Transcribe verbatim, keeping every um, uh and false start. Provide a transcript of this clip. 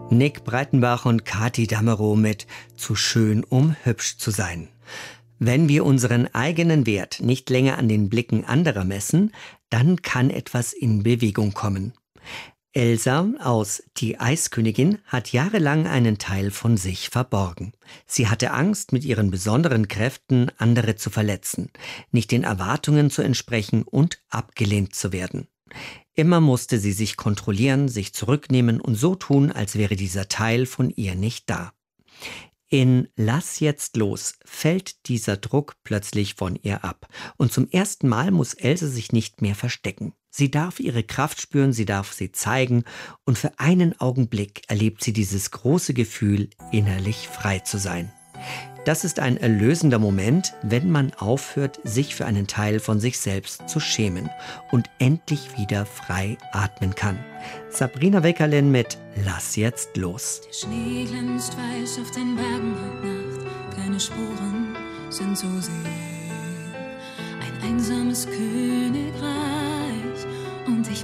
Nick Breitenbach und Kathi Damerow mit »Zu schön, um hübsch zu sein«. Wenn wir unseren eigenen Wert nicht länger an den Blicken anderer messen, dann kann etwas in Bewegung kommen. Elsa aus Die Eiskönigin hat jahrelang einen Teil von sich verborgen. Sie hatte Angst, mit ihren besonderen Kräften andere zu verletzen, nicht den Erwartungen zu entsprechen und abgelehnt zu werden. Immer musste sie sich kontrollieren, sich zurücknehmen und so tun, als wäre dieser Teil von ihr nicht da. In »Lass jetzt los« fällt dieser Druck plötzlich von ihr ab. Und zum ersten Mal muss Elsa sich nicht mehr verstecken. Sie darf ihre Kraft spüren, sie darf sie zeigen und für einen Augenblick erlebt sie dieses große Gefühl, innerlich frei zu sein. Das ist ein erlösender Moment, wenn man aufhört, sich für einen Teil von sich selbst zu schämen und endlich wieder frei atmen kann. Sabrina Weckerlin mit »Lass jetzt los«. Der Schnee glänzt weiß auf den Bergen heute Nacht, keine Spuren sind zu sehen. Ein einsames Königreich